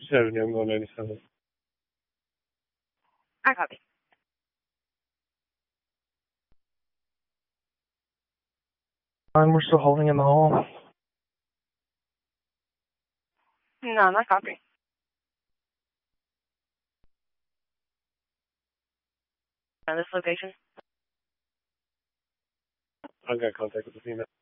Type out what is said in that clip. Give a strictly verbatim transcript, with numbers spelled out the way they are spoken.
ninety-seven, yeah, I'm going ninety-seven. I copy. And we're still holding in the hall. No, I'm not copying. On this location? I've got contact with the female.